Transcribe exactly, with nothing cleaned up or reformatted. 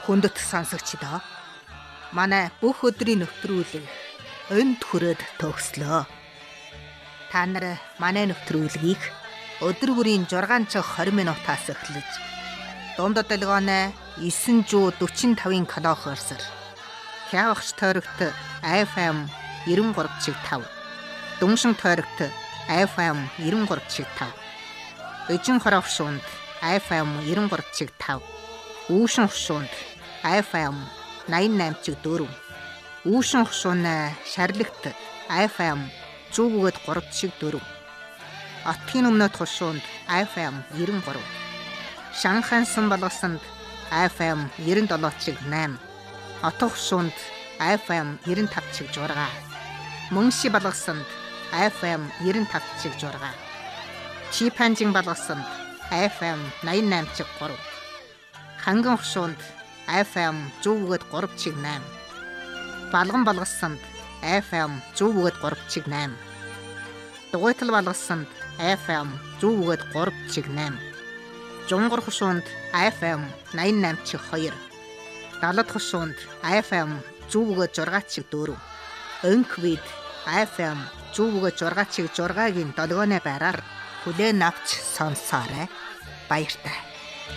Хүндэт сонсогчдоо манай бүх өдрийн нэвтрүүлэг энд хүрээд төгслөө. Та нар манай нэвтрүүлгийг өдөр бүрийн шуурга цогц двадцать минутаас эхлэж дундад долгионой нine forty-five килогерцээр хявагч тойрогт эф эм ninety-three point five, дүншин тойрогт эф эм ninety-three point five, Эжин хоровшуунд эф эм ninety-three point five, Үүшин хушуунд эф эм ninety-nine point four, Үүшин хушууны шарлагт эф эм one oh three point four, Отгийн өмнөд хушуунд эф эм ninety-three, Шанхайсан болгосонд эф эм ninety-seven point eight, Отго хушуунд эф эм ninety-five point six, Мөнши болгосонд эф эм ninety-five point six, Чипанжин болгосонд эф эм ninety-nine point three, Ханган хушуунд эф эм one oh three point eight, Балган болгосонд эф эм one oh three point eight, Дугуйтал болгосонд эф эм one oh three point eight, Жунгар хушуунд эф эм ninety-nine point two, Далад хушуунд эф эм one oh six point four, Өнквид эф эм one oh six point six-гийн долгионы байраар хүлээн авч сонсоорой. Баяртай.